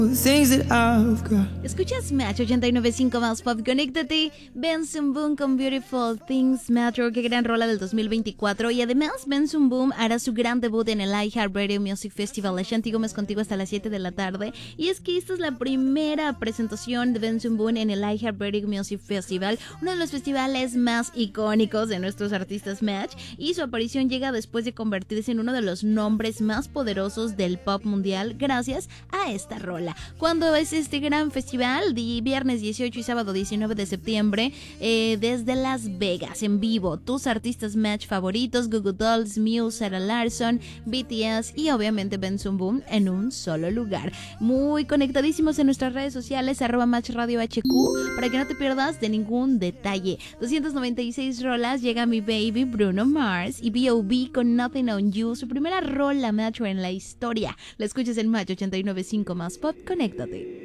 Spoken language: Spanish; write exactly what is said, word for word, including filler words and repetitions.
Things that I've got. Escuchas Match ochenta y nueve punto cinco más Pop. Conéctate. Benson Boom con Beautiful Things Matter. Qué gran rola del dos mil veinticuatro. Y además Benson Boom hará su gran debut en el iHeartRadio Music Festival. Ashanti Gómez contigo hasta las siete de la tarde. Y es que esta es la primera presentación de Benson Boom en el iHeartRadio Music Festival, uno de los festivales más icónicos de nuestros artistas Match. Y su aparición llega después de convertirse en uno de los nombres más poderosos del pop mundial gracias a esta rola. ¿Cuándo es este gran festival? De viernes dieciocho y sábado diecinueve de septiembre, eh, desde Las Vegas, en vivo. Tus artistas Match favoritos: Goo Goo Dolls, Muse, Sarah Larsson, B T S y obviamente Benson Boom en un solo lugar. Muy conectadísimos en nuestras redes sociales, arroba Match Radio H Q, para que no te pierdas de ningún detalle. doscientas noventa y seis rolas, llega mi baby Bruno Mars y B O B con Nothing on You, su primera rola Match en la historia. La escuchas en Match ochenta y nueve punto cinco más Pop. Conéctate.